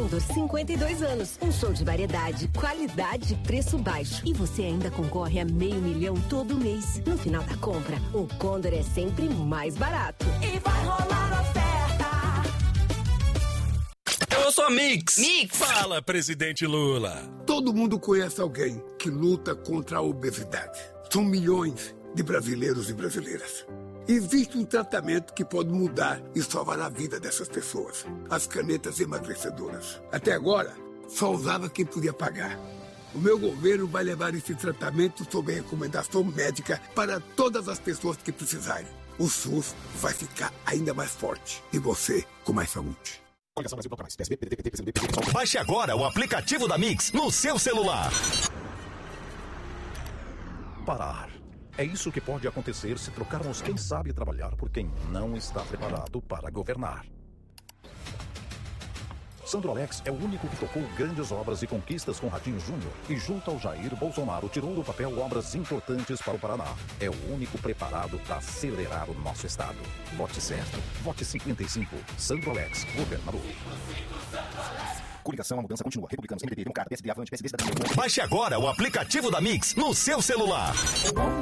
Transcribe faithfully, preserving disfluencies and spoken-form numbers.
Condor, cinquenta e dois anos. Um show de variedade, qualidade e preço baixo. E você ainda concorre a meio milhão todo mês. No final da compra, o Condor é sempre mais barato. E vai rolar oferta. Eu sou a Mix. Mix. Fala, presidente Lula. Todo mundo conhece alguém que luta contra a obesidade. São milhões de brasileiros e brasileiras. Existe um tratamento que pode mudar e salvar a vida dessas pessoas. As canetas emagrecedoras. Até agora, só usava quem podia pagar. O meu governo vai levar esse tratamento sob recomendação médica para todas as pessoas que precisarem. O SUS vai ficar ainda mais forte e você com mais saúde. Baixe agora o aplicativo da Mix no seu celular. Parar. É isso que pode acontecer se trocarmos quem sabe trabalhar por quem não está preparado para governar. Sandro Alex é o único que tocou grandes obras e conquistas com Ratinho Júnior e, junto ao Jair Bolsonaro, tirou do papel obras importantes para o Paraná. É o único preparado para acelerar o nosso estado. Vote certo. Vote cinquenta e cinco. Sandro Alex, governador. Coligação, a mudança continua. Republicanos, M D B, Democrata, P S D, Avante, P S D, Cidadania. Baixe agora o aplicativo da Mix no seu celular.